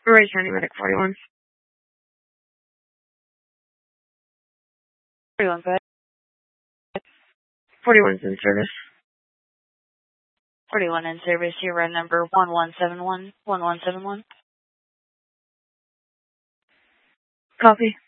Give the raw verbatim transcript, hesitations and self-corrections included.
Roy County Medic forty-one. forty-one, go ahead. forty-one's in service. forty-one in service, your run number one one seven one, one one seven one. Copy.